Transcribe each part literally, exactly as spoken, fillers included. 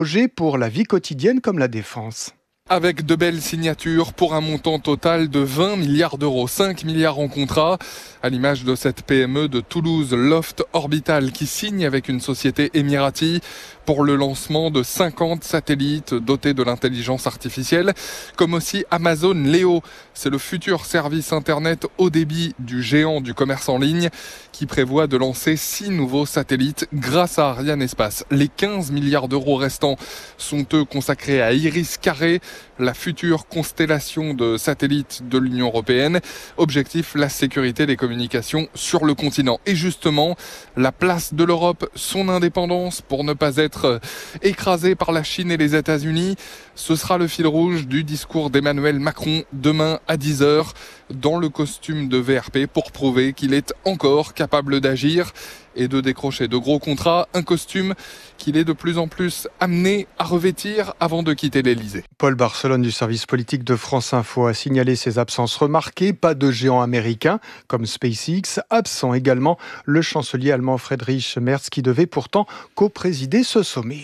projet pour la vie quotidienne comme la défense. Avec de belles signatures pour un montant total de vingt milliards d'euros, cinq milliards en contrat, à l'image de cette P M E de Toulouse, Loft Orbital, qui signe avec une société émirati pour le lancement de cinquante satellites dotés de l'intelligence artificielle, comme aussi Amazon Leo. C'est le futur service internet haut débit du géant du commerce en ligne qui prévoit de lancer six nouveaux satellites grâce à Ariane Espace. Les quinze milliards d'euros restants sont eux consacrés à Iris Carré, la future constellation de satellites de l'Union européenne. Objectif, la sécurité des communications sur le continent. Et justement, la place de l'Europe, son indépendance pour ne pas être écrasée par la Chine et les États-Unis. Ce sera le fil rouge du discours d'Emmanuel Macron demain à dix heures dans le costume de V R P pour prouver qu'il est encore capable d'agir et de décrocher de gros contrats, un costume qu'il est de plus en plus amené à revêtir avant de quitter l'Elysée. Paul Barcelone du service politique de France Info a signalé ses absences remarquées. Pas de géants américains comme SpaceX. Absent également le chancelier allemand Friedrich Merz qui devait pourtant co-présider ce sommet.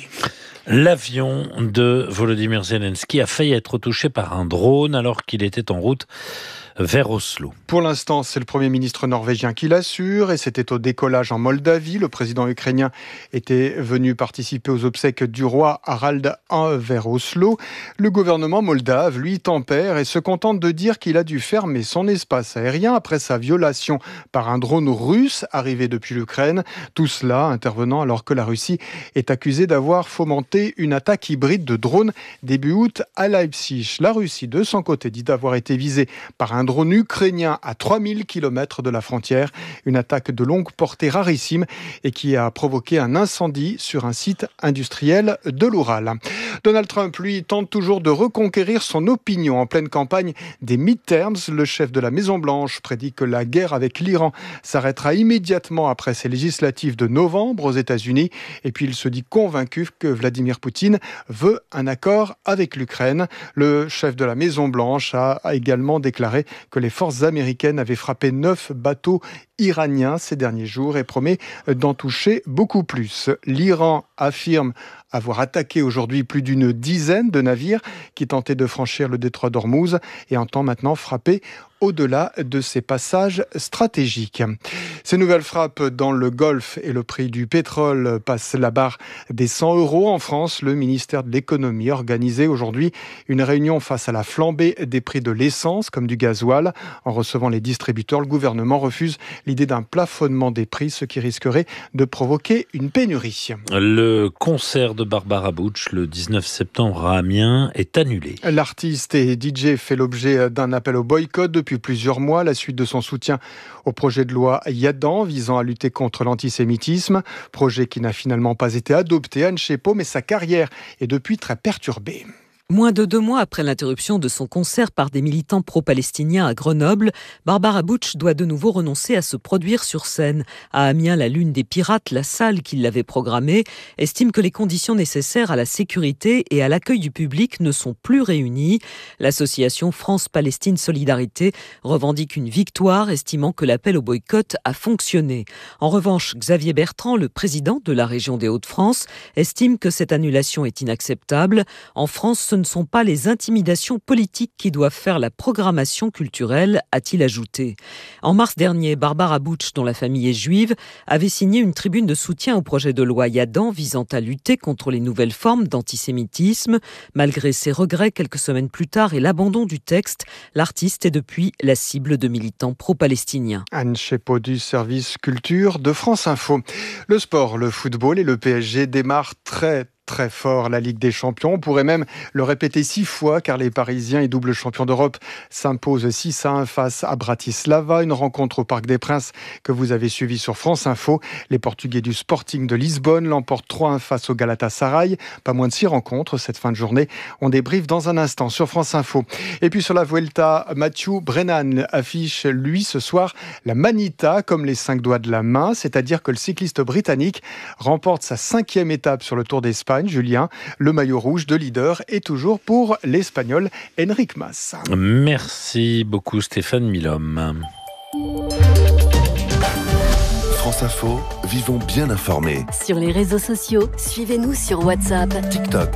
L'avion de Volodymyr Zelensky a failli être touché par un drone alors qu'il était en route vers Oslo. Pour l'instant, c'est le Premier ministre norvégien qui l'assure et c'était au décollage en Moldavie. Le président ukrainien était venu participer aux obsèques du roi Harald I vers Oslo. Le gouvernement moldave, lui, tempère et se contente de dire qu'il a dû fermer son espace aérien après sa violation par un drone russe arrivé depuis l'Ukraine. Tout cela intervenant alors que la Russie est accusée d'avoir fomenté une attaque hybride de drones début août à Leipzig. La Russie, de son côté, dit avoir été visée par un drone ukrainien à trois mille kilomètres de la frontière. Une attaque de longue portée rarissime et qui a provoqué un incendie sur un site industriel de l'Oural. Donald Trump, lui, tente toujours de reconquérir son opinion en pleine campagne des midterms. Le chef de la Maison-Blanche prédit que la guerre avec l'Iran s'arrêtera immédiatement après ces législatives de novembre aux États-Unis. Et puis il se dit convaincu que Vladimir Poutine veut un accord avec l'Ukraine. Le chef de la Maison-Blanche a également déclaré que les forces américaines avaient frappé neuf bateaux iraniens ces derniers jours et promet d'en toucher beaucoup plus. L'Iran affirme avoir attaqué aujourd'hui plus d'une dizaine de navires qui tentaient de franchir le détroit d'Ormuz et entend maintenant frapper au-delà de ces passages stratégiques. Ces nouvelles frappes dans le Golfe et le prix du pétrole passent la barre des cent euros en France. Le ministère de l'économie a organisé aujourd'hui une réunion face à la flambée des prix de l'essence comme du gasoil. En recevant les distributeurs, le gouvernement refuse l'idée d'un plafonnement des prix, ce qui risquerait de provoquer une pénurie. Le concert de Barbara Bush le dix-neuf septembre à Amiens est annulé. L'artiste et D J fait l'objet d'un appel au boycott depuis plusieurs mois, la suite de son soutien au projet de loi Yadan visant à lutter contre l'antisémitisme, projet qui n'a finalement pas été adopté. Anne Chepot, mais sa carrière est depuis très perturbée. Moins de deux mois après l'interruption de son concert par des militants pro-palestiniens à Grenoble, Barbara Bush doit de nouveau renoncer à se produire sur scène. À Amiens, la Lune des Pirates, la salle qui l'avait programmée, estime que les conditions nécessaires à la sécurité et à l'accueil du public ne sont plus réunies. L'association France-Palestine Solidarité revendique une victoire, estimant que l'appel au boycott a fonctionné. En revanche, Xavier Bertrand, le président de la région des Hauts-de-France, estime que cette annulation est inacceptable. En France, ce ne sont pas les intimidations politiques qui doivent faire la programmation culturelle, a-t-il ajouté. En mars dernier, Barbara Bush, dont la famille est juive, avait signé une tribune de soutien au projet de loi Yadan visant à lutter contre les nouvelles formes d'antisémitisme. Malgré ses regrets quelques semaines plus tard et l'abandon du texte, l'artiste est depuis la cible de militants pro-palestiniens. Anne Chepot du service culture de France Info. Le sport, le football et le P S G démarrent très très fort la Ligue des Champions. On pourrait même le répéter six fois car les Parisiens et doubles champions d'Europe s'imposent six à un face à Bratislava. Une rencontre au Parc des Princes que vous avez suivie sur France Info. Les Portugais du Sporting de Lisbonne l'emportent trois à un face au Galatasaray. Pas moins de six rencontres cette fin de journée. On débriefe dans un instant sur France Info. Et puis sur la Vuelta, Mathieu Brennan affiche lui ce soir la Manita comme les cinq doigts de la main, c'est-à-dire que le cycliste britannique remporte sa cinquième étape sur le Tour d'Espagne. Julien, le maillot rouge de leader est toujours pour l'Espagnol Enric Mas. Merci beaucoup Stéphane Milhomme. France Info, vivons bien informés. Sur les réseaux sociaux, suivez-nous sur WhatsApp, TikTok,